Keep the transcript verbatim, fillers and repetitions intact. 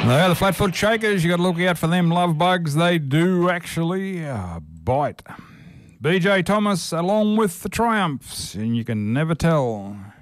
They're the Flatfoot Shakers. You got to look out for them love bugs. They do actually uh, bite. B J Thomas along with the Triumphs, and you can never tell.